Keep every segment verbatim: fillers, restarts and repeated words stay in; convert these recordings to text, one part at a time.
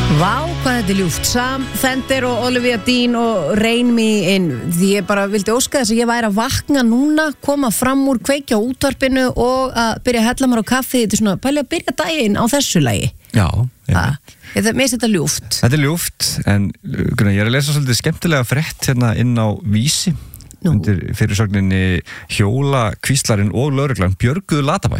Vá, hvað þetta er ljúft. Sam Fender og Olivia Dean og Rain Me In. Því ég bara vildi óska þess að ég væri að vakna núna, koma fram úr, kveikja á útvarpinu og að byrja að hella mér á kaffi. Þetta er svona, pæli að byrja daginn á þessu lagi. Já, ég Mér finnst þetta ljúft. Þetta er ljúft, en ég er að lesa svolítið skemmtilega frétt hérna inn á Vísi. Nú. Undir fyrirsögninni Hjóla, Kvíslarinn og lögreglan björguðu Latabæ.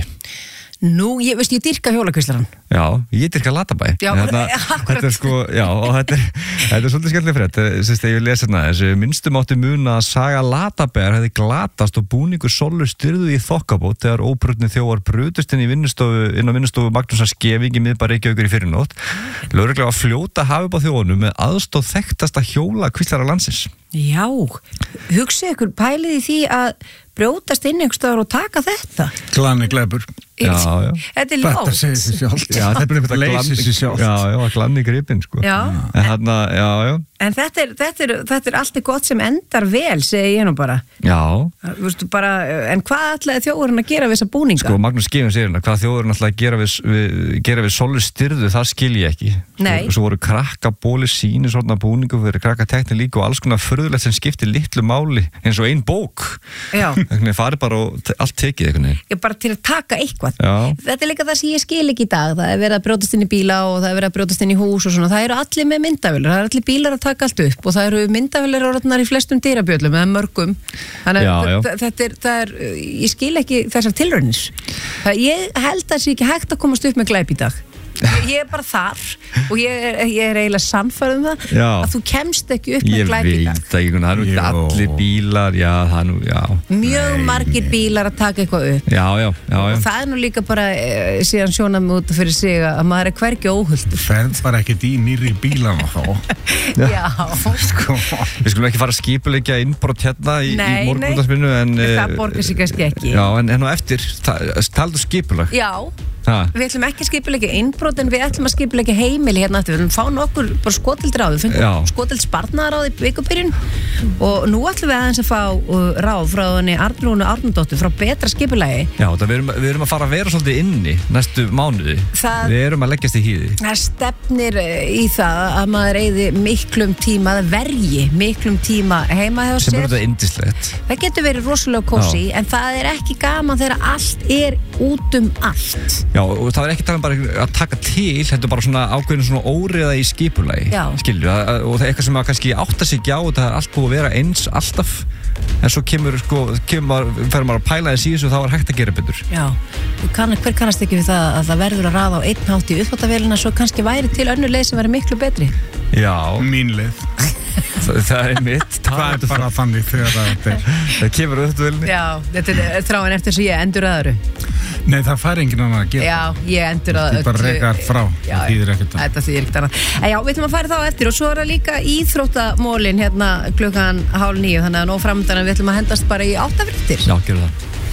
Nú, ég veist, ég dyrka hjólakvíslaran. Já, ég dyrka Latabæ. Já, þetta, þetta er sko, já, og þetta er, þetta er svolítið skemmtileg frétt. Sérst, ég vil lesa hérna, þessi minnstum átti muna að saga Latabæjar hefði glatast og búningur Sollu styrðu í þokkabót þegar óbrotni þjófar brutust inn í vinnustofu, inn á vinnustofu Magnúsar Skeving í miðbæ Reykjavíkur í fyrrinótt. Lögregla var fljóta að hafa upp á þjófunum með aðstóð þekktasta hjólakvíslara landsins. Já, hugsið ykkur, pælið í því að brjótast inn einhverstaðar og taka þetta. Glani glæpur. Já, já. Þetta er ljótt. Þetta segir sér sjálft. Já, þetta er bara leysir sér sjálft. Já, já, glanni gripinn, sko. Já. En þarna, já, já. En þetta er, þetta er, þetta er allt gott sem endar vel, segi ég nú bara. Já. Þú veistu bara, en hvað ætlaði þjóðurinn að gera við þessa búninga? Sko, Magnús Skeving segir hérna, hvað þjóðurinn ætlaði að gera við, við, gera við Sollu styrðu, það skil ég ekki. Nei. Svo, svo voru krakka bóli síni svona búningu fyrir krakka tekni líka og alls konar furðulegt sem skiptir litlu máli, eins og ein bók. Já. Þannig farið bara og allt tekið einhvern veginn. Bara til að taka eitthvað. Já. Þetta er líka það sem ég skil ekki í dag. Það er verið að brjótast inn í bíla og það er verið að brjótast inn í hús og svona. Það eru allir með myndavélar, það eru allir bílar að taka allt upp og það eru myndavélar orðnar í flestum dyrabjöllum eða mörgum. Þannig að þetta er, það er, ég skil ekki þessar tilraunir. Ég held að það sé ekki hægt að komast upp með glæp í dag. Ég er bara þar og ég er, ég er eiginlega sannfærð um það já. Að þú kemst ekki upp með glæp í dag. Ég veit það ekki, það er nú allir bílar, já, það er nú, já. Mjög Nei. margir bílar að taka eitthvað upp. Já, já, já. Og það er nú líka bara, e, síðan sjónum út fyrir sig að maður er hvergi óhultur. Ferð bara ekkert í nýri bílana þá. Já. Sko. Við skulum ekki fara að skipuleggja innbrot hérna í, í morgunútvarpinu, en... Það borgar sig kannski ekki. Já, en, en á eftir, taldu skipulag. Já. Ha. Við ætlum ekki að skipuleggja innbrot en við ætlum að skipuleggja heimili hérna eftir. Við ætlum að fá nokkur bara skotildráð. Við fengum skotild sparnaðaráð í vikubyrjun og nú ætlum við aðeins að fá uh, ráð frá henni Arnlúnu Árnadóttur frá betra skipulagi. Já, það við erum, við erum að fara að vera svolítið inni næstu mánuði. Það, við erum að leggjast í hýði. Það stefnir í það að maður eyði miklum tíma, að verji miklum tíma heima hjá sér. Sem er þetta indislegt. Það getur verið rosalega kósí en það er ekki gaman þegar allt er út um allt. Já, og það er ekki talað bara að taka til, þetta er bara svona ákveðinu svona óreiða í skipulagi, skilju, og það er eitthvað sem að kannski átta sig ekki á, það er allt búið að vera eins alltaf, en svo kemur, sko, kemur, fer maður að pæla þess í þessu og þá er hægt að gera betur. Já, kann, hver kannast ekki við það að það verður að raða á einn hátt í uppþvottavélina svo kannski væri til önnur leið sem væri miklu betri? Já. Mín leið. Það, það er mitt. Það er bara þannig þegar það er. Það kemur uppþvottavélni. Já, þetta er þráin eftir sem ég endur aðru. Nei, það fær enginn annar að gera. Já, ég endur að... Þú bara rekar frá, já, það þýðir ekkert annað. Þetta þýðir ekkert annað. En já, við ætlum að fara þá eftir og svo er það líka íþróttamólin hérna klukkan hálf níu, þannig að nóg framöndan við ætlum að hendast bara í áttafréttir. Já, gerum það.